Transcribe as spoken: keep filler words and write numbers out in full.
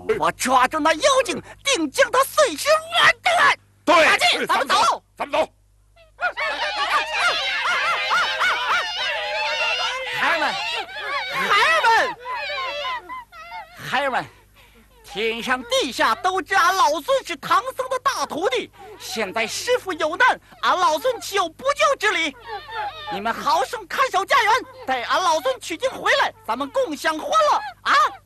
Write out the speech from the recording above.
我抓住那妖精，定将他碎尸万段。 对， 赶紧，咱们走， 咱们走。 孩儿们，孩儿们，孩儿们，天上地下都知俺老孙是唐僧的大徒弟。现在师傅有难，俺老孙岂有不救之理？你们好生看守家园，待俺老孙取经回来，咱们共享欢乐啊！